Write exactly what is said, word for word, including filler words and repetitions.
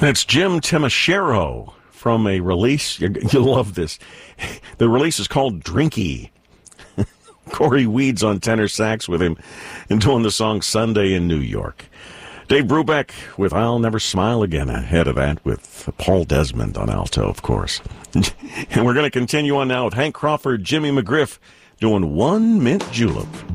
That's Jim Timashero from a release. You'll love this. The release is called Drinky. Corey Weeds on tenor sax with him and doing the song Sunday in New York. Dave Brubeck with I'll Never Smile Again ahead of that with Paul Desmond on alto, of course. And we're going to continue on now with Hank Crawford, Jimmy McGriff doing One Mint Julep.